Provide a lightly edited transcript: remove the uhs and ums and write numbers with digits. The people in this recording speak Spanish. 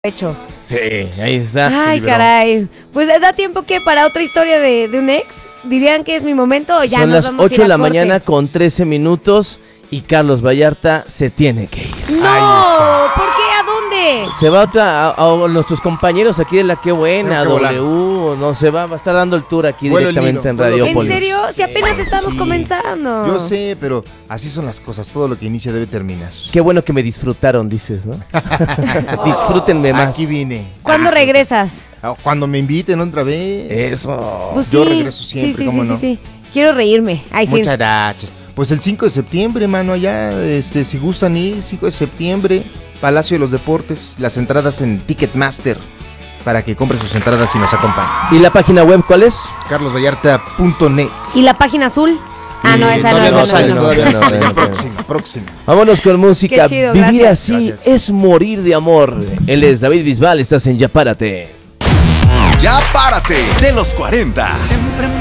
Hecho. Sí, ahí está. Ay, caray. Pues da tiempo que para otra historia de un ex. ¿Dirían que es mi momento o ya Son nos las vamos 8 a ir de la a corte? mañana con 13 minutos y Carlos Vallarta se tiene que ir. ¡No! ¿Por qué? ¿A dónde? Se va a nuestros compañeros aquí de La Qué Buena, Tengo que volar. W, no se va a estar dando el tour aquí Vuelo directamente lindo, en vuelo Radiopolis. ¿En serio? Si apenas estamos Sí. comenzando. Yo sé, pero así son las cosas. Todo lo que inicia debe terminar. Qué bueno que me disfrutaron, dices, ¿no? Disfrútenme más. Aquí vine. ¿Cuándo regresas? Cuando me inviten otra vez. Eso. Pues Yo sí. regreso siempre, Sí, ¿cómo no? sí. Quiero reírme. Ay, sí. Muchas gracias. Pues el 5 de septiembre, mano, allá, si gustan ir, 5 de septiembre, Palacio de los Deportes, las entradas en Ticketmaster, para que compren sus entradas y nos acompañen. ¿Y la página web cuál es? carlosvallarta.net. ¿Y la página azul? Ah, no, esa no, todavía esa no sale, no. todavía no no, sale. no, no. Próxima. Vámonos con música. Qué chido, Vivir gracias. así Gracias. es morir de amor. Él es David Bisbal, estás en Ya Párate. Ya párate de los 40.